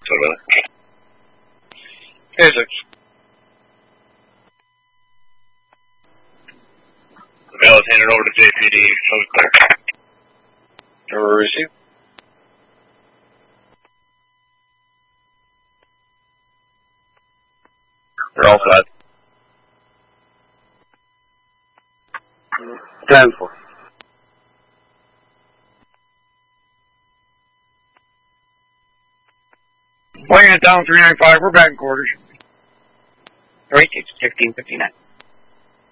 Physics. Mail is handed over to JPD. Show clear. Over receive. They're all set. 10-4. Weighing it down 395. We're back in quarters. 1659.